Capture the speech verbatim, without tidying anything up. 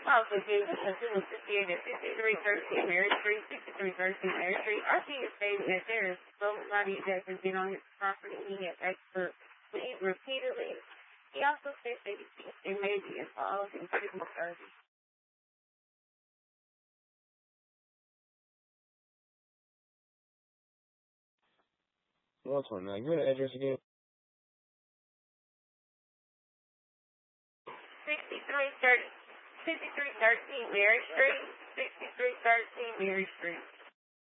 Also, due to consumers situated at sixty-three thirteen Mary Street, sixty-three thirteen Mary Street, R T is stating that there is somebody that has been on his property. He has expert repeatedly. He also says that he may be involved in criminal charges. What's one now? Give me the address again. sixty-three thirteen Mary Street, sixty-three thirteen Mary Street.